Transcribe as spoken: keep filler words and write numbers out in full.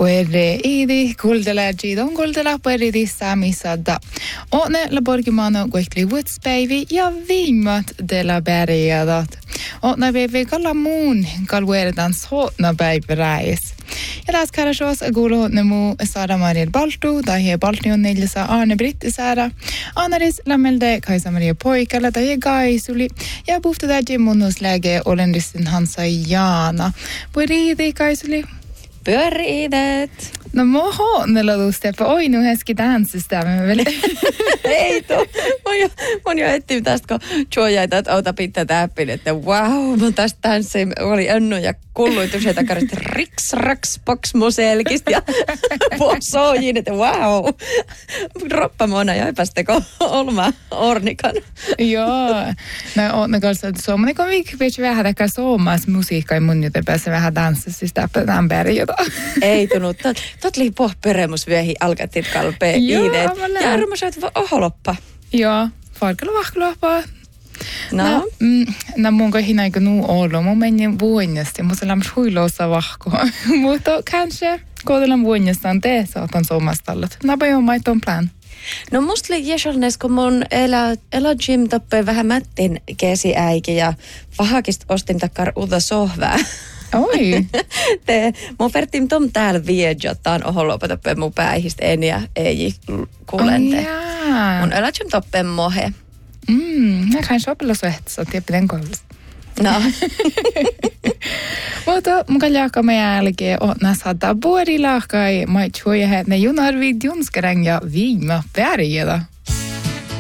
Puere idi kuldela gidon kuldela puere di samisada. Åne la borgimano gwekli wutspäivi ja viimat de la bergadat. Åna veve kalla muun kalweredans hotna päiväräis. Ja tässä karasjoos agulo nemu Sara Maria Baltu, tai he Baltion neljässä Arne Britti Sara. Anaris lämmelde Kaisa Maria Poikala, tai he Gaisuli. Ja puhta täji munnusläge olendistin Hansa Jaana. Pueriidi Kaisuli. Pyöriidet. No moho, ne ladustepa. Oi, nu heski tanssistämme vielä. Ei tuu. Mä oon jo, mä oon jo etsinyt tästä, kun Jojaita, että auta pitää täppin, että wow, mä tästä tanssiin. Oli Önnu ja kulluitus, että karasti riks, raks, poks, muselkista ja posojin, että wow. Roppa mona ja epästeko olma ornikan. Joo. No, on kanssa, että suomalainen kun viikki vähän ehkä suomais musiikka ja mun joten pääsee vähän tanssissa, siis täppä berjota. Ei tunut. Tot lii pohperemus viehi alkatit kalpee ideet. Ja armosaat oholoppa. Joo, farkalla vahkuloppa. No? No, mm, no mun kai hinä eikä nuu ollut. Mun meni vuonnasti. Mun sellainen huilossa vahkoa. Mutta kanske kohdellaan vuonnestaan te saatan suomastallat. Napa jo maiton plan. No musta oli jäsolnes, kun mun elä, elä gym tappoi vähän mättin kesiäikin ja vahakista ostin takkar uutta sohvää. Oi. Te, mun vertin tom täällä viedjottaan oholopa tappoi mun päihistä en ja ei kuulente. Oh, mun elä gym tappoi mohe. Mm, jag kanske hoppas så ett så typ den kollas. No. Mutta mun jaka me jälkeen on näsada buorilla kai mai chuja ne junar vid junskarang ja viima bergeda.